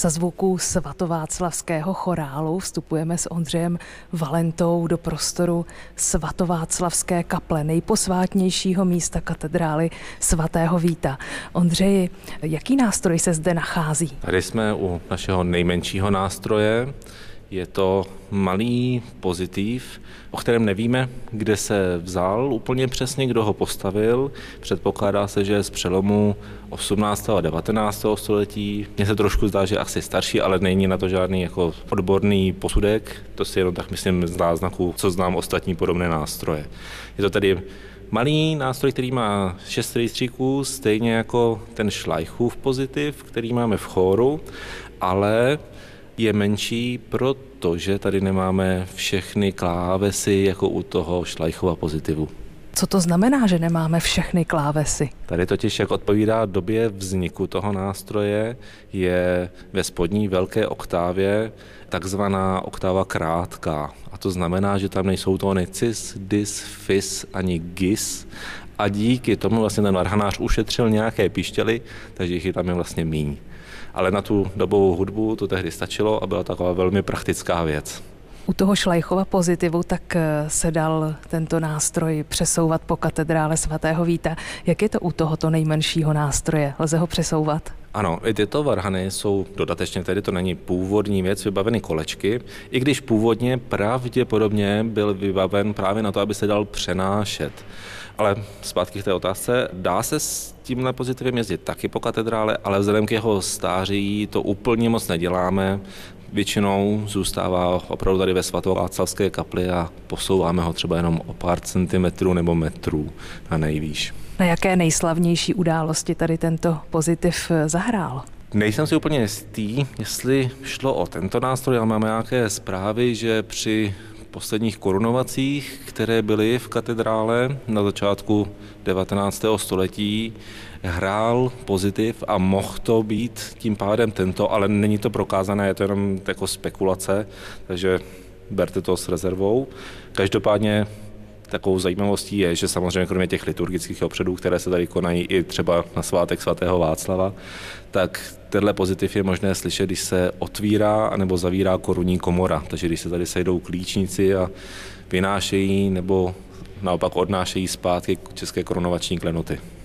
Za zvuku svatováclavského chorálu vstupujeme s Ondřejem Valentou do prostoru svatováclavské kaple, nejposvátnějšího místa katedrály svatého Víta. Ondřeji, jaký nástroj se zde nachází? Tady jsme u našeho nejmenšího nástroje. Je to malý pozitiv, o kterém nevíme, kde se vzal úplně přesně, kdo ho postavil. Předpokládá se, že je z přelomu 18. a 19. století. Mně se trošku zdá, že je asi starší, ale není na to žádný jako odborný posudek. To si jenom tak myslím z náznaku, co znám ostatní podobné nástroje. Je to tedy malý nástroj, který má 6 rejstříků, stejně jako ten Schleichův pozitiv, který máme v chóru, ale je menší, protože tady nemáme všechny klávesy jako u toho Schleichova pozitivu. Co to znamená, že nemáme všechny klávesy? Tady totiž, jak odpovídá době vzniku toho nástroje, je ve spodní velké oktávě takzvaná oktáva krátká. A to znamená, že tam nejsou tóny cis, dis, fis ani gis. A díky tomu vlastně ten varhanář ušetřil nějaké pištěly, takže jich tam je vlastně míň. Ale na tu dobovou hudbu to tehdy stačilo a byla taková velmi praktická věc. U toho Schleichova pozitivu tak se dal tento nástroj přesouvat po katedrále svatého Víta. Jak je to u tohoto nejmenšího nástroje? Lze ho přesouvat? Ano, i tyto varhany jsou dodatečně, tedy to není původní věc, vybaveny kolečky, i když původně pravděpodobně byl vybaven právě na to, aby se dal přenášet. Ale zpátky k té otázce, dá se s tímhle pozitivem jezdit taky po katedrále, ale vzhledem k jeho stáří to úplně moc neděláme. Většinou zůstává opravdu tady ve svatováclavské kapli a posouváme ho třeba jenom o pár centimetrů nebo metrů na nejvýš. Na jaké nejslavnější události tady tento pozitiv zahrál? Nejsem si úplně jistý, jestli šlo o tento nástroj, ale máme nějaké zprávy, že při posledních korunovacích, které byly v katedrále na začátku 19. století, hrál pozitiv a mohl to být tím pádem tento, ale není to prokázané, je to jenom jako spekulace, takže berte to s rezervou. Každopádně takovou zajímavostí je, že samozřejmě kromě těch liturgických obřadů, které se tady konají i třeba na svátek svatého Václava, tak tenhle pozitiv je možné slyšet, když se otvírá anebo zavírá korunní komora. Takže když se tady sejdou klíčníci a vynášejí nebo naopak odnášejí zpátky české korunovační klenoty.